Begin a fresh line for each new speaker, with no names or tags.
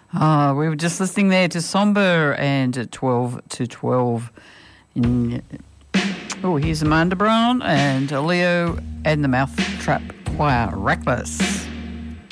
We were just listening there to Somber and at 12 to 12. Here's Amanda Brown and Leo and the Mouthtrap Choir, Reckless.